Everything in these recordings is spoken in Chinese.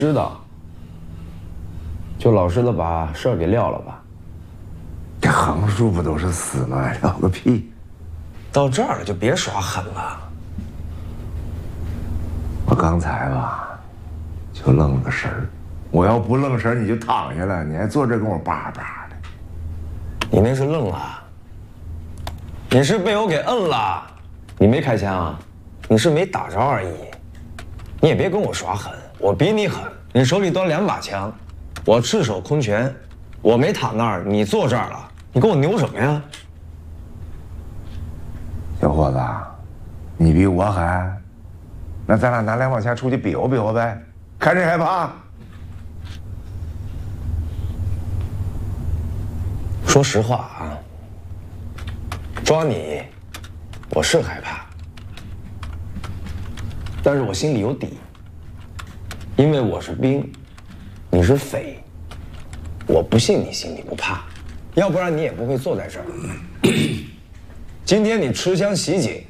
知道，就老实的把事儿给撂了吧。 这横竖不都是死吗？撂个屁！ 到这儿了就别耍狠了。 我刚才吧，就愣了个神儿。我要不愣神，你就躺下了，你还坐这跟我叭叭的。 你那是愣了，你是被我给摁了。你没开枪啊，你是没打着而已。你也别跟我耍狠，我比你狠。你手里端2把枪，我赤手空拳，我没躺那儿，你坐这儿了，你跟我牛什么呀？ 小伙子，你比我狠，那咱俩拿2把枪出去比划比划呗，看谁害怕。 说实话啊，抓你，我是害怕，但是我心里有底，因为我是兵，你是匪，我不信你心里不怕，要不然你也不会坐在这儿。今天你持枪袭警，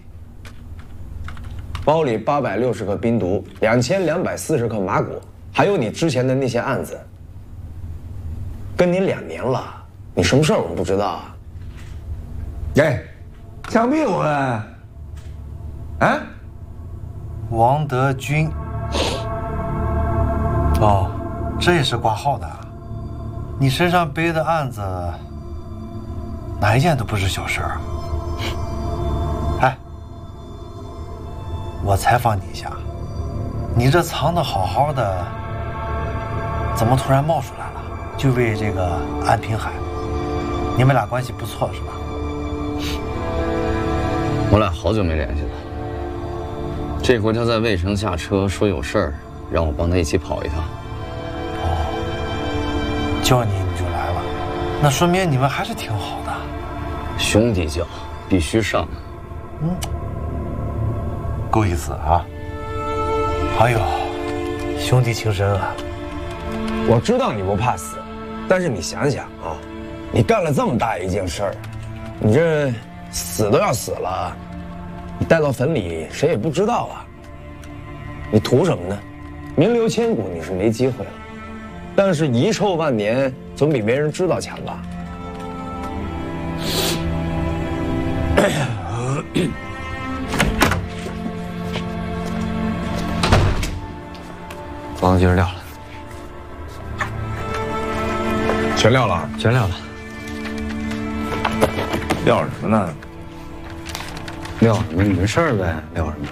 包里860克冰毒，2240克麻果，还有你之前的那些案子，跟你2年了，你什么事儿我们不知道啊？ 哎，枪毙我们！啊？ 王德军。哦，这也是挂号的。你身上背的案子，哪一件都不是小事儿。哎，我采访你一下，你这藏得好好的，怎么突然冒出来了？就为这个安平海，你们俩关系不错是吧？ 我俩好久没联系了。这回他在渭城下车说有事儿，让我帮他一起跑一趟。 哦，叫你就来了，那说明你们还是挺好的。 兄弟叫，必须上。 够意思啊！哎呦，兄弟情深啊！ 我知道你不怕死，但是你想想啊，你干了这么大一件事儿，你这死都要死了，你带到坟里谁也不知道啊。你图什么呢？名留千古你是没机会了，但是遗臭万年总比没人知道强吧？ 房子今儿撂了， 全撂了， 全撂了。 撂什么呢？ 撂什么？你的事儿呗，撂什么？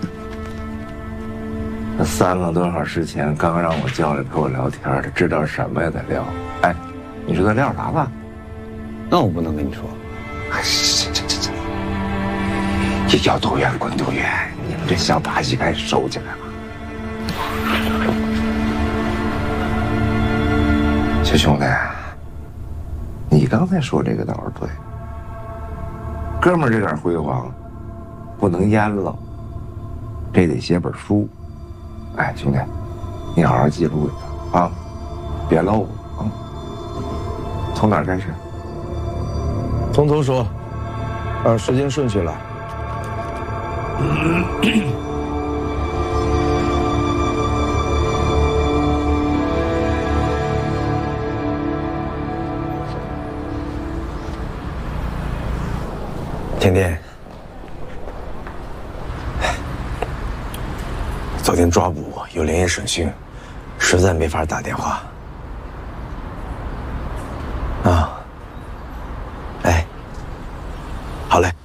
那3个多小时前刚让我叫来陪我聊天的，知道什么呀？得撂。哎，你说他撂啥吧？ 那我不能跟你说。 哎，这要多远滚多远！你们这小把戏该收起来了。小兄弟，你刚才说这个倒是对。哥们儿这点辉煌，不能淹了，这得写本书。哎，兄弟，你好好记录一下啊，别漏了啊。从哪儿开始？ 从头说，按时间顺序来。甜甜，昨天抓捕有连夜审讯，实在没法打电话。啊，哎，好嘞。